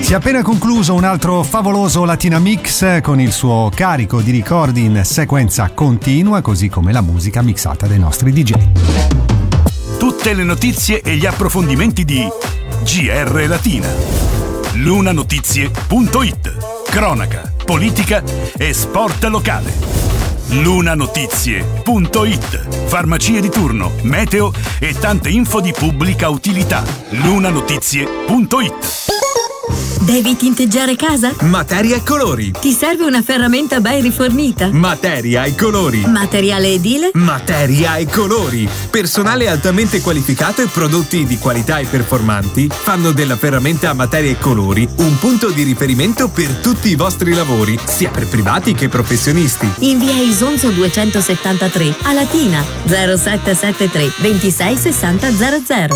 Si è appena concluso un altro favoloso Latina Mix con il suo carico di ricordi in sequenza continua, così come la musica mixata dai nostri DJ. Tutte le notizie e gli approfondimenti di GR Latina. Lunanotizie.it. Cronaca, politica e sport locale. Lunanotizie.it. Farmacie di turno, meteo e tante info di pubblica utilità. Lunanotizie.it. Devi tinteggiare casa? Materia e colori. Ti serve una ferramenta ben rifornita? Materia e colori. Materiale edile? Materia e colori. Personale altamente qualificato e prodotti di qualità e performanti fanno della ferramenta Materia e Colori un punto di riferimento per tutti i vostri lavori, sia per privati che professionisti. In via Isonzo 273, a Latina, 0773 26 60 00.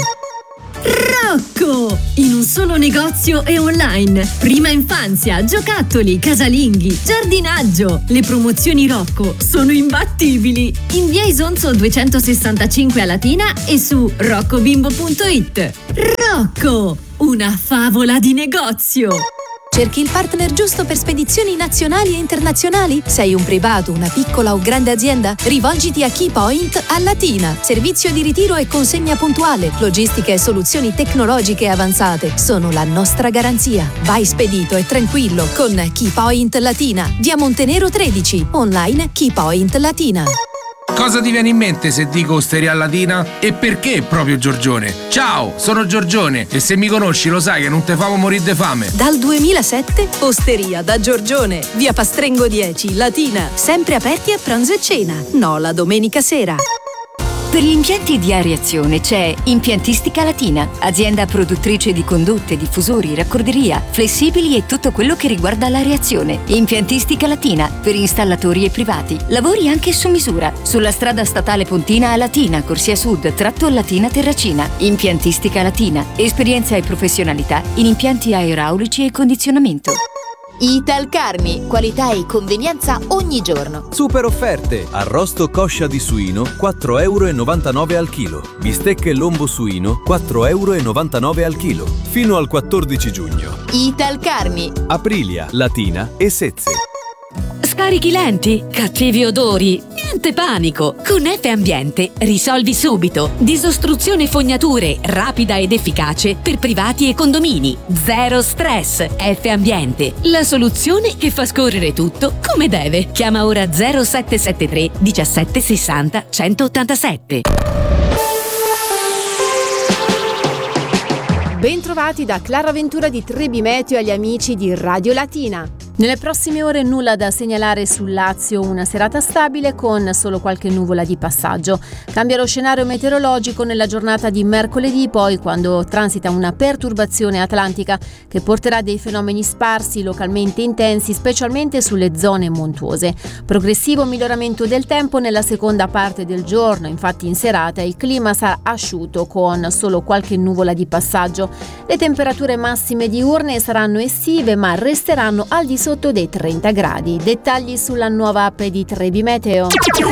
Rocco! In un solo negozio e online. Prima infanzia, giocattoli, casalinghi, giardinaggio. Le promozioni Rocco sono imbattibili. In via Isonzo 265 a Latina e su roccobimbo.it. Rocco! Una favola di negozio. Cerchi il partner giusto per spedizioni nazionali e internazionali? Sei un privato, una piccola o grande azienda? Rivolgiti a Keypoint a Latina. Servizio di ritiro e consegna puntuale, logistica e soluzioni tecnologiche avanzate sono la nostra garanzia. Vai spedito e tranquillo con Keypoint Latina, via Montenero 13, online Keypoint Latina. Cosa ti viene in mente se dico Osteria Latina? E perché proprio Giorgione? Ciao, sono Giorgione e se mi conosci lo sai che non te famo morire de fame. Dal 2007, Osteria da Giorgione, via Pastrengo 10, Latina. Sempre aperti a pranzo e cena, no la domenica sera. Per gli impianti di areazione c'è Impiantistica Latina, azienda produttrice di condotte, diffusori, raccorderia, flessibili e tutto quello che riguarda l'areazione. Impiantistica Latina, per installatori e privati. Lavori anche su misura, sulla strada statale Pontina a Latina, Corsia Sud, tratto Latina Terracina. Impiantistica Latina, esperienza e professionalità in impianti aeraulici e condizionamento. Italcarni, qualità e convenienza ogni giorno. Super offerte: arrosto coscia di suino 4,99 € al chilo, bistecche lombo suino 4,99 € al chilo, fino al 14 giugno. Italcarni, Aprilia, Latina e Sezze. Scarichi lenti? Cattivi odori? Niente panico! Con F Ambiente risolvi subito. Disostruzione fognature rapida ed efficace per privati e condomini. Zero stress. F Ambiente, la soluzione che fa scorrere tutto come deve. Chiama ora 0773 17 60 187. Bentrovati da Clara Ventura di Trebi Meteo agli amici di Radio Latina. Nelle prossime ore nulla da segnalare sul Lazio, una serata stabile con solo qualche nuvola di passaggio. Cambia lo scenario meteorologico nella giornata di mercoledì, poi quando transita una perturbazione atlantica che porterà dei fenomeni sparsi localmente intensi, specialmente sulle zone montuose. Progressivo miglioramento del tempo nella seconda parte del giorno, infatti in serata il clima sarà asciutto con solo qualche nuvola di passaggio. Le temperature massime diurne saranno estive ma resteranno al di sotto dei 30 gradi. Dettagli sulla nuova app di Trebi Meteo.